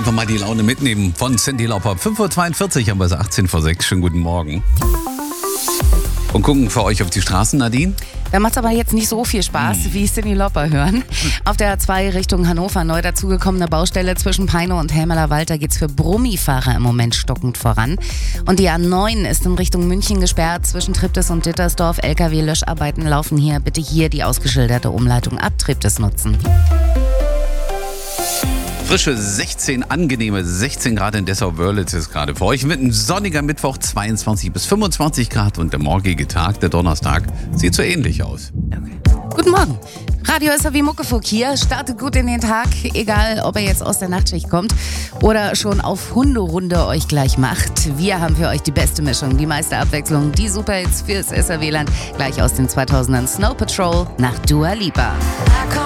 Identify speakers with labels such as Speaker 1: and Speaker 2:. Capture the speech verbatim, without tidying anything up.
Speaker 1: einfach mal die Laune mitnehmen von Cyndi Lauper. fünf Uhr zweiundvierzig, haben wir es achtzehn vor sechs. Schönen guten Morgen. Und gucken für euch auf die Straßen, Nadine.
Speaker 2: Da macht es aber jetzt nicht so viel Spaß, hm. wie Cyndi Lauper hören. Auf der A zwei Richtung Hannover, neu dazugekommene Baustelle zwischen Peine und Helmerler-Wald, da geht es für Brummifahrer im Moment stockend voran. Und die A neun ist in Richtung München gesperrt, zwischen Triptis und Dittersdorf. L K W-Löscharbeiten laufen hier. Bitte hier die ausgeschilderte Umleitung ab Triptis nutzen.
Speaker 1: Frische sechzehn, angenehme sechzehn Grad in Dessau-Wörlitz ist gerade für euch. Mit einem sonniger Mittwoch zweiundzwanzig bis fünfundzwanzig Grad und der morgige Tag, der Donnerstag, sieht so ähnlich aus.
Speaker 2: Okay. Guten Morgen. Radio S R W Muckefuck hier. Startet gut in den Tag, egal ob er jetzt aus der Nachtschicht kommt oder schon auf Hunderunde euch gleich macht. Wir haben für euch die beste Mischung, die meiste Abwechslung, die Superhits fürs S R W-Land. Gleich aus den zweitausendern Snow Patrol nach Dua Lipa.